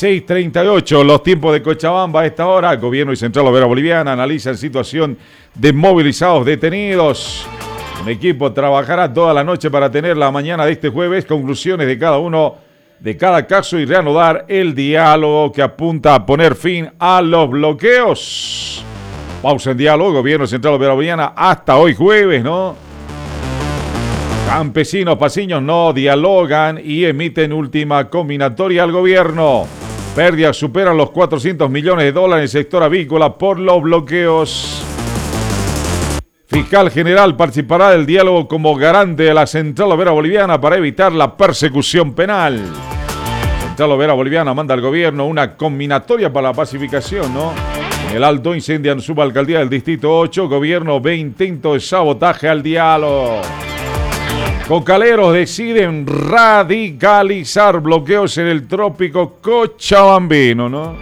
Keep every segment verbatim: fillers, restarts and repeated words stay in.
seis treinta y ocho, los tiempos de Cochabamba a esta hora. Gobierno y Central Obrera Boliviana analizan situación de movilizados detenidos. Un equipo trabajará toda la noche para tener la mañana de este jueves conclusiones de cada uno de cada caso y reanudar el diálogo que apunta a poner fin a los bloqueos. Pausa en diálogo, Gobierno Central Obrera Boliviana hasta hoy jueves, ¿no? Campesinos paseños no dialogan y emiten última combinatoria al gobierno. Pérdidas superan los cuatrocientos millones de dólares en el sector avícola por los bloqueos. Fiscal General participará del diálogo como garante de la Central Obrera Boliviana para evitar la persecución penal. Central Obrera Boliviana manda al gobierno una combinatoria para la pacificación, ¿no? En el Alto incendian subalcaldía del Distrito ocho, gobierno ve intento de sabotaje al diálogo. Cocaleros deciden radicalizar bloqueos en el trópico cochabambino, ¿no?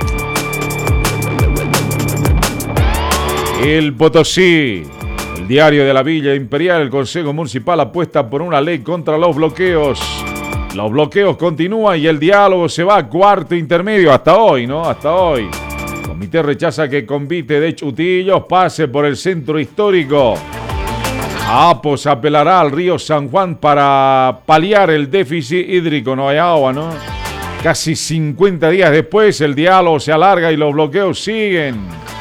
El Potosí, el diario de la Villa Imperial, el Consejo Municipal apuesta por una ley contra los bloqueos. Los bloqueos continúan y el diálogo se va a cuarto intermedio hasta hoy, ¿no? Hasta hoy. El comité rechaza que Convite de Chutillos pase por el centro histórico. Apos apelará al río San Juan para paliar el déficit hídrico. No hay agua, ¿no? Casi cincuenta días después el diálogo se alarga y los bloqueos siguen.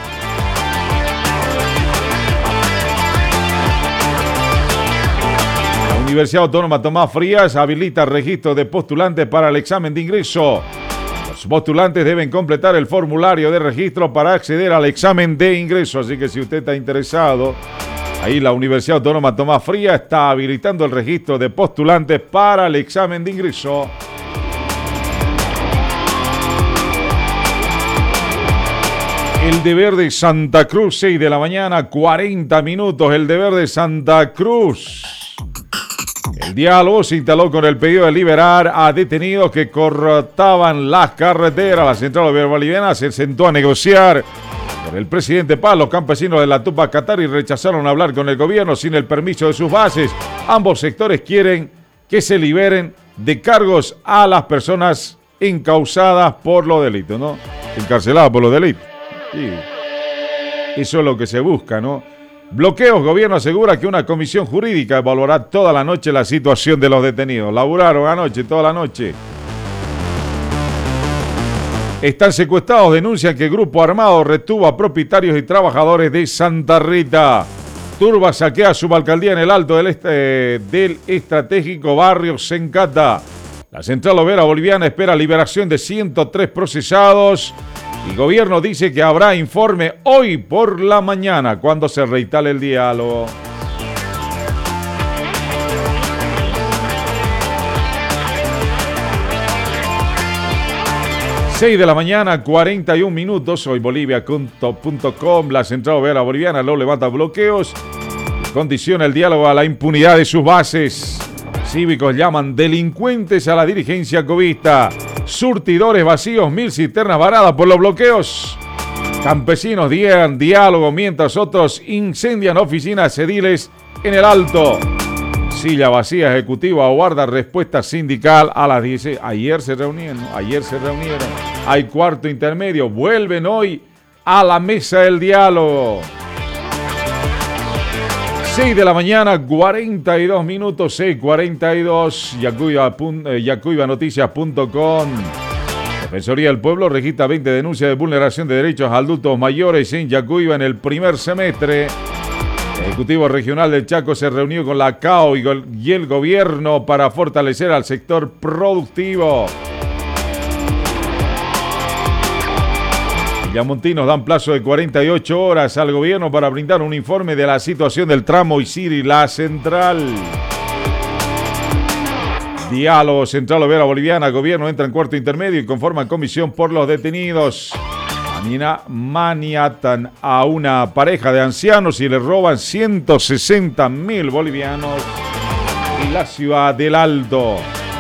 La Universidad Autónoma Tomás Frías habilita registro de postulantes para el examen de ingreso. Los postulantes deben completar el formulario de registro para acceder al examen de ingreso. Así que si usted está interesado, ahí la Universidad Autónoma Tomás Frías está habilitando el registro de postulantes para el examen de ingreso. El deber de Santa Cruz, seis de la mañana, cuarenta minutos. El deber de Santa Cruz. El diálogo se instaló con el pedido de liberar a detenidos que cortaban las carreteras. La Central Obrera Boliviana se sentó a negociar con el presidente Paz. Los campesinos de la Tupac Katari rechazaron hablar con el gobierno sin el permiso de sus bases. Ambos sectores quieren que se liberen de cargos a las personas encausadas por los delitos, ¿no? Encarceladas por los delitos. Sí. Eso es lo que se busca, ¿no? Bloqueos, gobierno asegura que una comisión jurídica evaluará toda la noche la situación de los detenidos. Laburaron anoche, toda la noche. Están secuestrados, denuncian que grupo armado retuvo a propietarios y trabajadores de Santa Rita. Turba saquea subalcaldía en el Alto del, este, del estratégico barrio Sencata. La Central Obrera Boliviana espera liberación de ciento tres procesados. Y gobierno dice que habrá informe hoy por la mañana cuando se reinstale el diálogo. seis de la mañana, cuarenta y un minutos. Hoy bolivia punto com, la Central Obrera Boliviana lo levanta bloqueos. Condiciona el diálogo a la impunidad de sus bases. Cívicos llaman delincuentes a la dirigencia covista. Surtidores vacíos, mil cisternas varadas por los bloqueos. Campesinos dieran diálogo mientras otros incendian oficinas ediles en el Alto. Silla vacía, ejecutivo aguarda respuesta sindical a las diez. Ayer se reunieron, ayer se reunieron. Hay cuarto intermedio, vuelven hoy a la mesa del diálogo. seis de la mañana, cuarenta y dos minutos, seis cuarenta y dos, yacuiba noticias punto com. Defensoría del Pueblo registra veinte denuncias de vulneración de derechos a adultos mayores en Yacuiba en el primer semestre. El Ejecutivo Regional del Chaco se reunió con la C A O y el gobierno para fortalecer al sector productivo. Villamontinos dan plazo de cuarenta y ocho horas al gobierno para brindar un informe de la situación del tramo Isiri La Central. Diálogo Central Obrera Boliviana. Gobierno entra en cuarto intermedio y conforma comisión por los detenidos. Maniatan a una pareja de ancianos y le roban ciento sesenta mil bolivianos en la ciudad del Alto.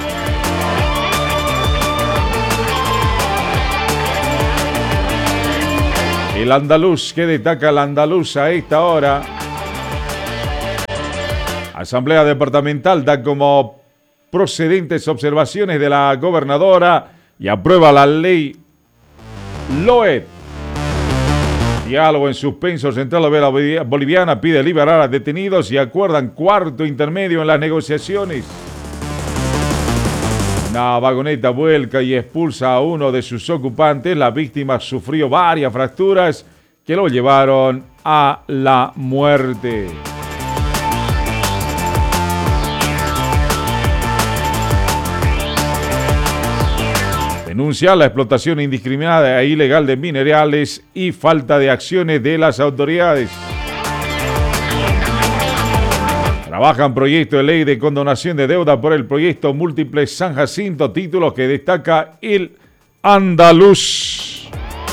El andaluz, ¿qué destaca el andaluz a esta hora? Asamblea Departamental da como procedentes observaciones de la gobernadora y aprueba la ley Loed. Diálogo en suspenso. Central Obrera Boliviana pide liberar a detenidos y acuerdan cuarto intermedio en las negociaciones. Una vagoneta vuelca y expulsa a uno de sus ocupantes. La víctima sufrió varias fracturas que lo llevaron a la muerte. Denuncia la explotación indiscriminada e ilegal de minerales y falta de acciones de las autoridades. Trabajan proyecto de ley de condonación de deuda por el proyecto múltiple San Jacinto, títulos que destaca el Andaluz.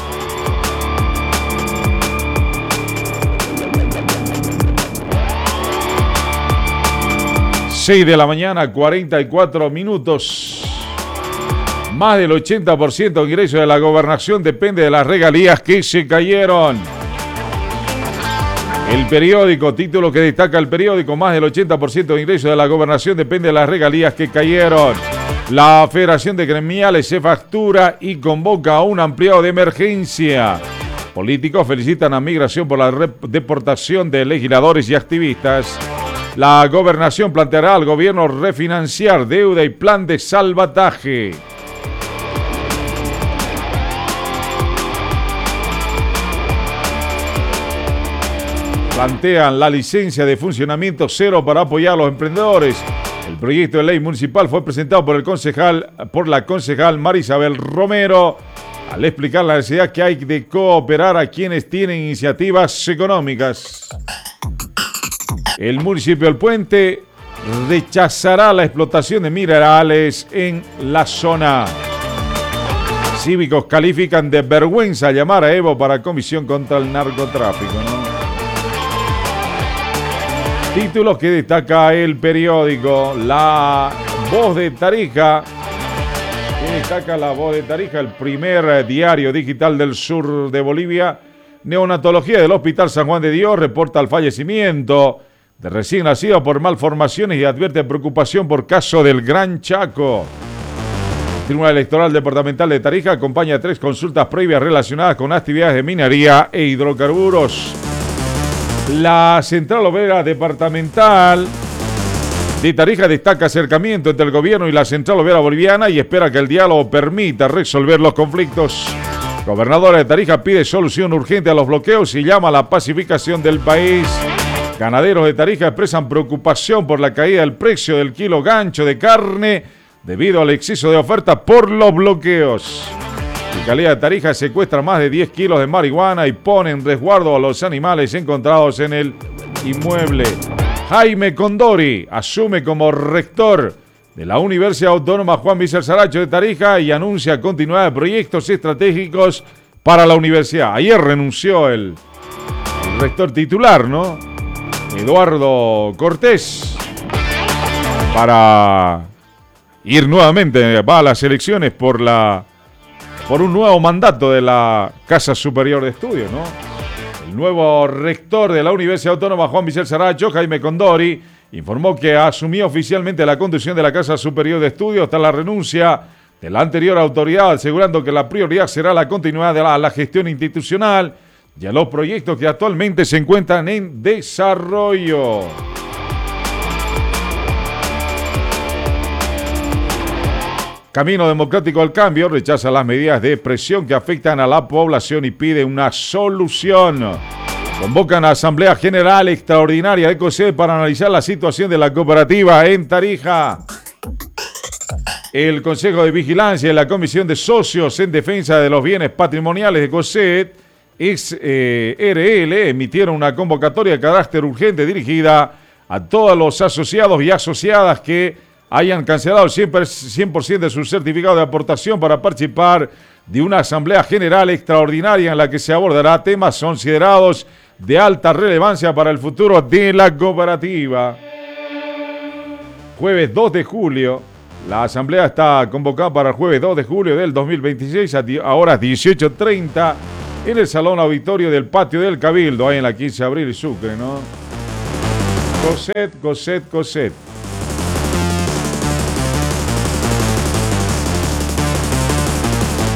seis de la mañana, cuarenta y cuatro minutos. Más del ochenta por ciento de ingresos de la gobernación depende de las regalías que se cayeron. El periódico, título que destaca el periódico, más del ochenta por ciento de ingresos de la gobernación depende de las regalías que cayeron. La Federación de Gremiales se factura y convoca a un ampliado de emergencia. Políticos felicitan a Migración por la deportación de legisladores y activistas. La gobernación planteará al gobierno refinanciar deuda y plan de salvataje. Plantean la licencia de funcionamiento cero para apoyar a los emprendedores. El proyecto de ley municipal fue presentado por el concejal, por la concejal Marisabel Romero, al explicar la necesidad que hay de cooperar a quienes tienen iniciativas económicas. El municipio del Puente rechazará la explotación de minerales en la zona. Cívicos califican de vergüenza llamar a Evo para comisión contra el narcotráfico, ¿no? Títulos que destaca el periódico. La Voz de Tarija. Que destaca La Voz de Tarija, el primer diario digital del sur de Bolivia. Neonatología del Hospital San Juan de Dios reporta el fallecimiento de recién nacido por malformaciones y advierte preocupación por caso del Gran Chaco. El Tribunal Electoral Departamental de Tarija acompaña tres consultas previas relacionadas con actividades de minería e hidrocarburos. La Central Obrera Departamental de Tarija destaca acercamiento entre el gobierno y la Central Obrera Boliviana y espera que el diálogo permita resolver los conflictos. Gobernadora de Tarija pide solución urgente a los bloqueos y llama a la pacificación del país. Ganaderos de Tarija expresan preocupación por la caída del precio del kilo gancho de carne debido al exceso de oferta por los bloqueos. Fiscalía de Tarija secuestra más de diez kilos de marihuana y pone en resguardo a los animales encontrados en el inmueble. Jaime Condori asume como rector de la Universidad Autónoma Juan Vicente Saracho de Tarija y anuncia continuidad de proyectos estratégicos para la universidad. Ayer renunció el, el rector titular, ¿no? Eduardo Cortés, para ir nuevamente va a las elecciones por la por un nuevo mandato de la Casa Superior de Estudios, ¿no? El nuevo rector de la Universidad Autónoma Juan Vicente Saracho, Jaime Condori, informó que asumió oficialmente la conducción de la Casa Superior de Estudios tras la renuncia de la anterior autoridad, asegurando que la prioridad será la continuidad de la, la gestión institucional y a los proyectos que actualmente se encuentran en desarrollo. Camino Democrático al Cambio rechaza las medidas de presión que afectan a la población y pide una solución. Convocan a Asamblea General Extraordinaria de COSET para analizar la situación de la cooperativa en Tarija. El Consejo de Vigilancia y la Comisión de Socios en Defensa de los Bienes Patrimoniales de COSET ex, eh, R L emitieron una convocatoria de carácter urgente dirigida a todos los asociados y asociadas que hayan cancelado el cien por ciento de su certificado de aportación para participar de una asamblea general extraordinaria en la que se abordará temas considerados de alta relevancia para el futuro de la cooperativa. Jueves dos de julio, la asamblea está convocada para el jueves dos de julio del dos mil veintiséis a horas dieciocho treinta en el Salón Auditorio del Patio del Cabildo, ahí en la quince de abril y Sucre, ¿no? COSET, COSET, COSET.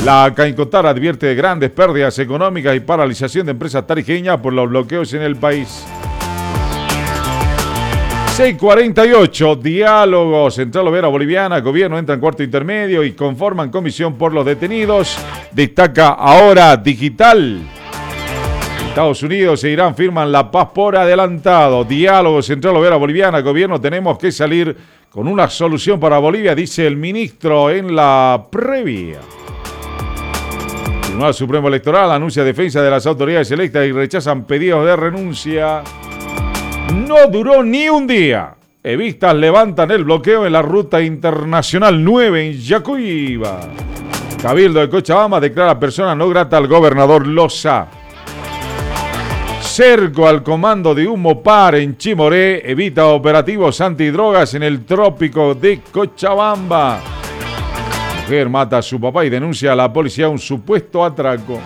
La Caincotar advierte de grandes pérdidas económicas y paralización de empresas tarijeñas por los bloqueos en el país. seis cuarenta y ocho, diálogo Central Obrera Boliviana, gobierno entra en cuarto intermedio y conforman comisión por los detenidos. Destaca Ahora Digital. Estados Unidos e Irán firman la paz por adelantado. Diálogo Central Obrera Boliviana, gobierno, tenemos que salir con una solución para Bolivia, dice el ministro en la previa. El Tribunal Supremo Electoral anuncia defensa de las autoridades electas y rechazan pedidos de renuncia. No duró ni un día. Evistas levantan el bloqueo en la ruta internacional nueve en Yacuiba. Cabildo de Cochabamba declara persona no grata al gobernador Loza. Cerco al comando de Humopar en Chimoré evita operativos antidrogas en el trópico de Cochabamba. Mujer mata a su papá y denuncia a la policía un supuesto atraco.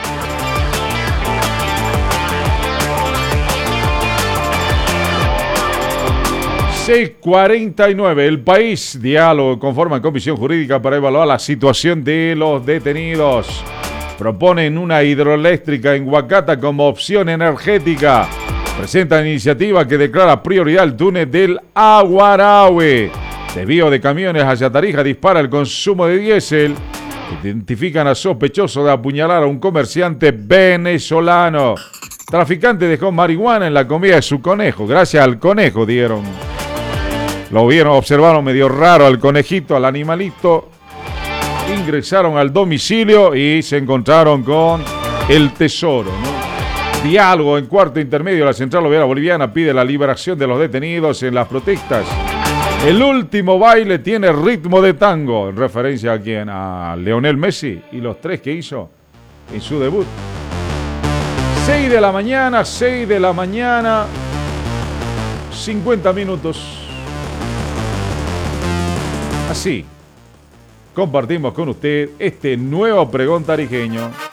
seis cuarenta y nueve, El País, diálogo, conforma comisión jurídica para evaluar la situación de los detenidos. Proponen una hidroeléctrica en Huacata como opción energética. Presentan iniciativa que declara prioridad el túnel del Aguarahue. Desvío de camiones hacia Tarija dispara el consumo de diésel. Identifican a sospechoso de apuñalar a un comerciante venezolano. Traficante dejó marihuana en la comida de su conejo. Gracias al conejo dieron. Lo vieron, observaron medio raro al conejito, al animalito. Ingresaron al domicilio y se encontraron con el tesoro, ¿no? Diálogo en cuarto intermedio. La Central Obrera Boliviana pide la liberación de los detenidos en las protestas. El último baile tiene ritmo de tango, en referencia a quién, a Lionel Messi y los tres que hizo en su debut. seis de la mañana, seis de la mañana, cincuenta minutos. Así compartimos con usted este nuevo pregón tarijeño.